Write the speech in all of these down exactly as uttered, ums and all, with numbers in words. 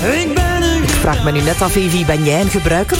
Ik ben een... Ik vraag me nu net af, Evie, ben jij een gebruiker?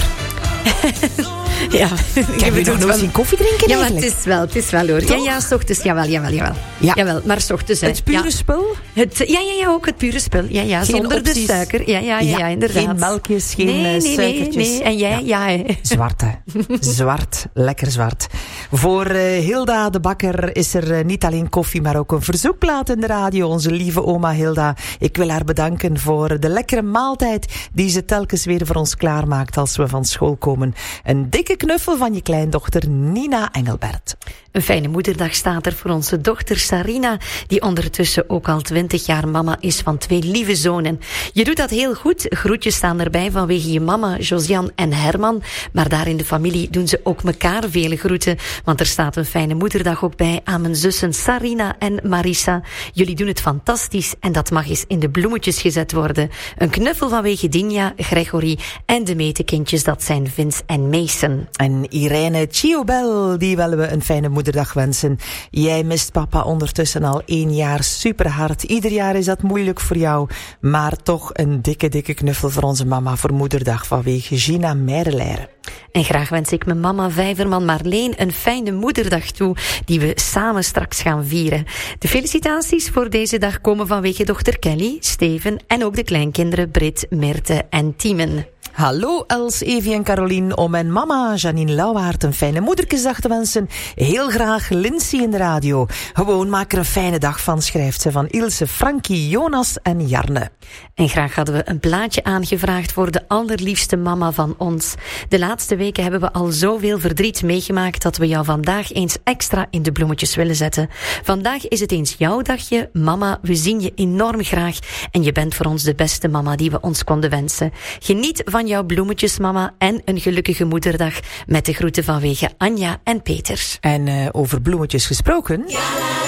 Ja, ik heb je nog nooit zien koffie drinken ja, eigenlijk? Maar het is wel, het is wel hoor. Ja, ja, 's ochtends, jawel, jawel, jawel. Ja. Jawel, maar 's ochtends. Hè. Het pure ja. spul? Het, ja, ja, ja, ook het pure spul. Ja, ja, Geen zonder opties. de suiker. Ja, ja, ja, ja, Ja, inderdaad. geen melkjes, geen nee, nee, suikertjes. Nee, nee. En jij, ja. ja Zwart, hè. Zwart. Lekker zwart. Voor uh, Hilda de Bakker is er uh, niet alleen koffie, maar ook een verzoekplaat in de radio. Onze lieve oma Hilda. Ik wil haar bedanken voor de lekkere maaltijd die ze telkens weer voor ons klaarmaakt als we van school komen. Een dikke knuffel van je kleindochter Nina Engelbert. Een fijne moederdag staat er voor onze dochter Sarina, die ondertussen ook al twintig jaar mama is van twee lieve zonen. Je doet dat heel goed. Groetjes staan erbij vanwege je mama, Josiane en Herman. Maar daar in de familie doen ze ook elkaar vele groeten. Want er staat een fijne moederdag ook bij aan mijn zussen Sarina en Marissa. Jullie doen het fantastisch en dat mag eens in de bloemetjes gezet worden. Een knuffel vanwege Dinja, Gregory en de metekindjes, dat zijn Vince en Mason. En Irene Chiobel, die willen we een fijne moederdag wensen. Jij mist papa ondertussen al één jaar super hard. Ieder jaar is dat moeilijk voor jou. Maar toch een dikke, dikke knuffel voor onze mama voor moederdag vanwege Gina Meijreleire. En graag wens ik mijn mama Vijverman Marleen een fijne moederdag toe, die we samen straks gaan vieren. De felicitaties voor deze dag komen vanwege dochter Kelly, Steven en ook de kleinkinderen Brit, Mirte en Tiemen. Hallo Els, Evie en Carolien, om mijn mama Janine Lauwaard een fijne moederkesdag te wensen. Heel graag Lindsay in de radio. Gewoon maak er een fijne dag van, schrijft ze, van Ilse, Frankie, Jonas en Jarne. En graag hadden we een plaatje aangevraagd voor de allerliefste mama van ons. De laatste weken hebben we al zoveel verdriet meegemaakt dat we jou vandaag eens extra in de bloemetjes willen zetten. Vandaag is het eens jouw dagje. Mama, we zien je enorm graag en je bent voor ons de beste mama die we ons konden wensen. Geniet van jouw bloemetjes, mama, en een gelukkige moederdag met de groeten vanwege Anja en Peters. En uh, over bloemetjes gesproken...